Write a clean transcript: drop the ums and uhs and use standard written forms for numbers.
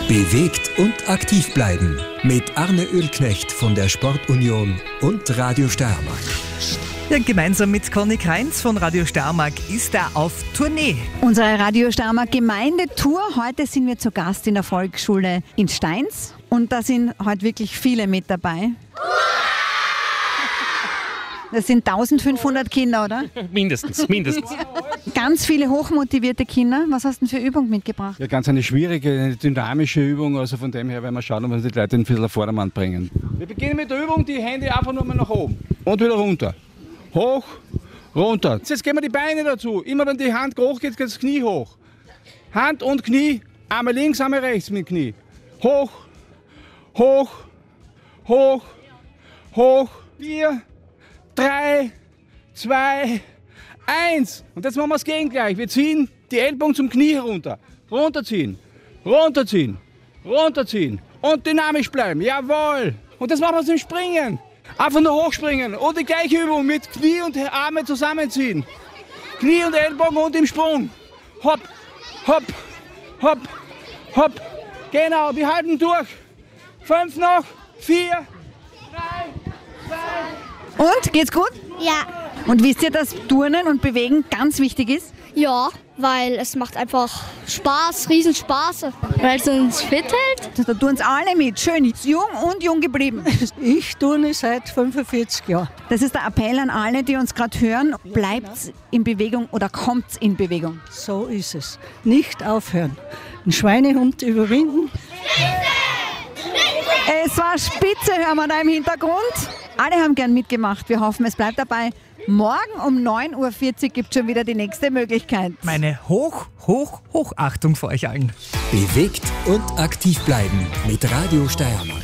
Bewegt und aktiv bleiben mit Arne Oehlknecht von der Sportunion und Radio Steiermark. Ja, gemeinsam mit Conny Kreinz von Radio Steiermark ist er auf Tournee. Unsere Radio Steiermark Gemeindetour. Heute sind wir zu Gast in der Volksschule in Steins und da sind heute wirklich viele mit dabei. Das sind 1500 Kinder, oder? Mindestens. Ganz viele hochmotivierte Kinder. Was hast du denn für Übung mitgebracht? Ja, ganz eine schwierige, eine dynamische Übung. Also von dem her werden wir schauen, ob wir die Leute ein bisschen auf Vordermann bringen. Wir beginnen mit der Übung, die Hände einfach nur mal nach oben und wieder runter. Hoch, runter. Jetzt gehen wir die Beine dazu. Immer wenn die Hand hoch geht, geht das Knie hoch. Hand und Knie, einmal links, einmal rechts mit Knie. Hoch, hoch, hoch, hoch. 4, 3, 2, 1. Und jetzt machen wir das Gegengleich. Wir ziehen die Ellbogen zum Knie herunter. Runterziehen, runterziehen, runterziehen. Und dynamisch bleiben. Jawohl. Und das machen wir zum Springen. Einfach nur hochspringen. Und die gleiche Übung mit Knie und Arme zusammenziehen. Knie und Ellbogen und im Sprung. Hopp, hopp, hopp, hopp. Genau, wir halten durch. 5 noch, 4, 3, 2. Und, geht's gut? Ja. Und wisst ihr, dass Turnen und Bewegen ganz wichtig ist? Ja, weil es macht einfach Spaß, Riesenspaß. Weil es uns fit hält. Da tun es alle mit. Schön, jung und jung geblieben. Ich turne seit 45 Jahren. Das ist der Appell an alle, die uns gerade hören. Bleibt in Bewegung oder kommt in Bewegung. So ist es. Nicht aufhören. Einen Schweinehund überwinden. Es war spitze, hören wir da im Hintergrund. Alle haben gern mitgemacht. Wir hoffen, es bleibt dabei. Morgen um 9.40 Uhr gibt es schon wieder die nächste Möglichkeit. Meine Hochachtung vor euch allen. Bewegt und aktiv bleiben mit Radio Steiermark.